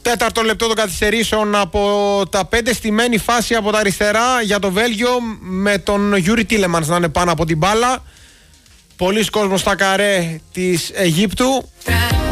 Τέταρτο λεπτό των καθυστερήσεων από τα 5, στημένη φάση από τα αριστερά για το Βέλγιο, με τον Γιούρι Τίλεμανς να είναι πάνω από την μπάλα. Πολλοί κόσμος στα καρέ της Αιγύπτου.